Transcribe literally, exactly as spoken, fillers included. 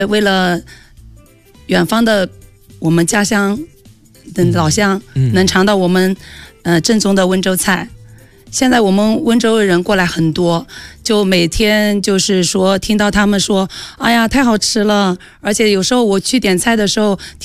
为了远方的我们家乡的老乡、嗯、能尝到我们呃正宗的温州菜。现在我们温州人过来很多，就每天就是说听到他们说，哎呀太好吃了，而且有时候我去点菜的时候